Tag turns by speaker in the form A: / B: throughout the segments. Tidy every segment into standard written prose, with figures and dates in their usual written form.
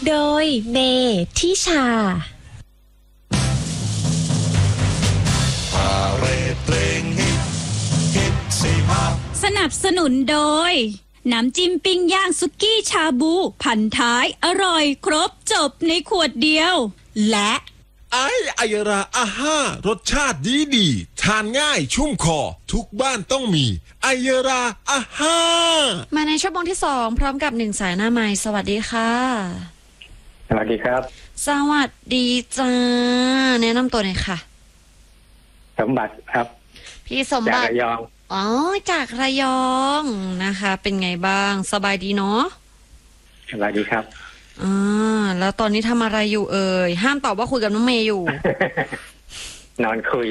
A: โดยเมทิชา
B: สนับสนุนโดยน้ำจิ้มปิ้งย่างสุกี้ชาบูพันท้ายอร่อยครบจบในขวดเดียวและ
C: ไอยราอาห้ารสชาติดีทานง่ายชุ่มคอทุกบ้านต้องมีไอยราอาห้า
D: มาในชั่วโมงที่2พร้อมกับ1สายหน้าไมค์สวัสดีค่ะ
E: สวัสดีครับ
D: สวัสดีจ้าแนะนำตัวหน่อยค่ะ
E: สมบัติครับ
D: พี่สมบัติ
E: จากระยอง
D: อ๋อจากระยองนะคะเป็นไงบ้างสบายดีเนาะ
E: สบายดีครับ
D: แล้วตอนนี้ทำอะไรอยู่เอ่ยห้ามตอบว่าคุยกับน้องเมย์อยู่
E: นอนคุย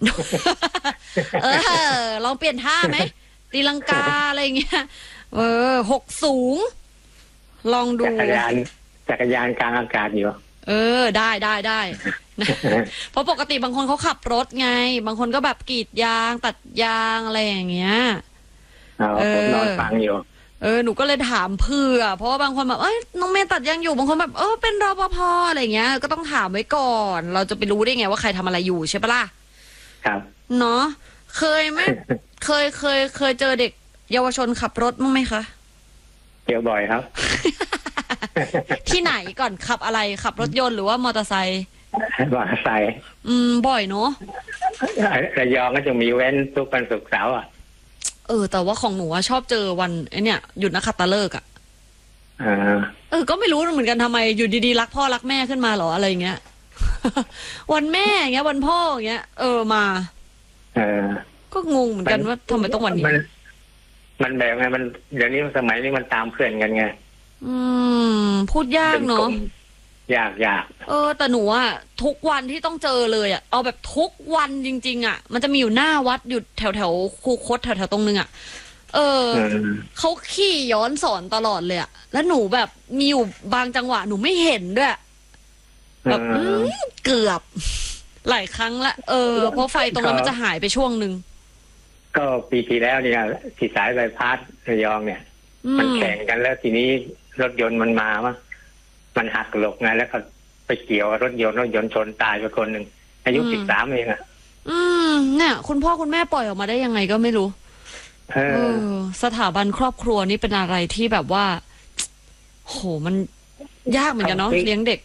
D: ลองเปลี่ยนท่าไหมตีลังกาอะไรเงี้ยหกสูงลองดู
E: จักรยานกลางอากาศอยู่
D: ได้เพราะปกติบางคนเขาขับรถไงบางคนก็แบบกรีดยางตัดยางอะไรอย่างเงี้ย
E: ผมนอนฟังอยู่
D: หนูก็เลยถามเผื่อเพราะว่าบางคนแบบน้องเมย์ตัดยางอยู่บางคนแบบเป็นรปภอะไรเงี้ยก็ต้องถามไว้ก่อนเราจะไปรู้ได้ไงว่าใครทำอะไรอยู่ใช่ปะล่ะ
E: ครับ
D: เนาะเคยไหม เคยเจอเด็กเยาวชนขับรถมั้งไหมคะ
E: เจอบ่อยครับ
D: ที่ไหนก่อนขับอะไรขับรถยนต์หรือว่ามอเตอร์ไซค์
E: มอเตอร์ไซค์
D: บ่อยเนาะ
E: ระยองก็จะมีเว้นทุกวันศุกร์เสาร์
D: แต่ว่าของหนูชอบเจอวันเนี่ยหยุดนักขัตฤกษ์ก็ไม่รู้เหมือนกันทำไมอยู่ดีๆรักพ่อรักแม่ขึ้นมาหรออะไรเงี้ย วันแม่อย่างเงี้ยวันพ่ออย่างเงี้ยมาก็งงเหมือนกันว่าทำไมต้องวันนี้
E: มันแบบไงมันเดี๋ยวนี้สมัยนี้มันตามเพื่อนกันไง
D: พูดยากเนาะ
E: ยาก
D: แต่หนูทุกวันที่ต้องเจอเลยเอาแบบทุกวันจริงๆมันจะมีอยู่หน้าวัดอยู่แถวคูคตแถวๆตรงนึงเขาขี่ย้อนสอนตลอดเลยแล้วหนูแบบมีอยู่บางจังหวะหนูไม่เห็นด้วยแบบเกือบหลายครั้งละเพราะไฟตรงนั้นมันจะหายไปช่วงนึง
E: ก็ปีที่แล้วเนี่ยที่สายใบพัดระยองเนี่ยมันแข่งกันแล้วทีนี้รถยนต์มันมามันหักหลบไงแล้วก็ไปเกี่ยวรถยนต์ชนตายไปคนหนึ่งอายุ13เอง
D: เนี่ยคุณพ่อคุณแม่ปล่อยออกมาได้ยังไงก็ไม่รู้สถาบันครอบครัวนี่เป็นอะไรที่แบบว่าโหมันยากเหมือนกันเนาะเลี้ยงเด็ก